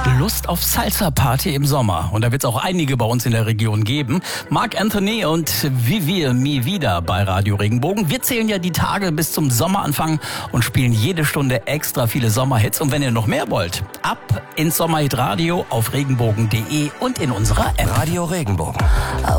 Lust auf Salsa-Party im Sommer. Und da wird es auch einige bei uns in der Region geben. Marc Anthony und Vivir Mi Vida bei Radio Regenbogen. Wir zählen ja die Tage bis zum Sommeranfang und spielen jede Stunde extra viele Sommerhits. Und wenn ihr noch mehr wollt, ab ins Sommerhit Radio auf regenbogen.de und in unserer App. Radio Regenbogen.